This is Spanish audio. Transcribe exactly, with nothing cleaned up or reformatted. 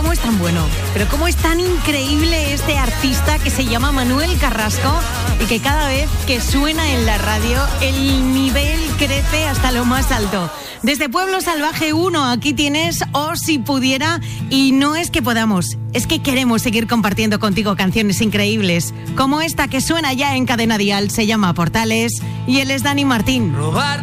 cómo es tan bueno, pero cómo es tan increíble este artista que se llama Manuel Carrasco y que cada vez que suena en la radio el nivel crece hasta lo más alto. Desde Pueblo Salvaje uno, aquí tienes O Si Pudiera, y no es que podamos, es que queremos seguir compartiendo contigo canciones increíbles, como esta que suena ya en Cadena Dial, se llama Portales, y él es Dani Martín. Robar